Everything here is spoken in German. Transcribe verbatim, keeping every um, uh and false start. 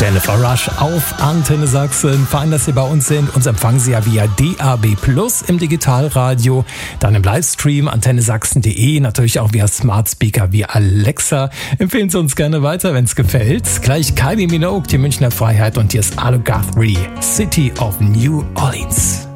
Jennifer Rush auf Antenne Sachsen. Fein, dass Sie bei uns sind. Uns empfangen Sie ja via D A B Plus im Digitalradio, dann im Livestream antenne sachsen punkt de, natürlich auch via Smart Speaker wie Alexa. Empfehlen Sie uns gerne weiter, wenn es gefällt. Gleich Kylie Minogue, die Münchner Freiheit, und hier ist Alu Guthrie, City of New Orleans.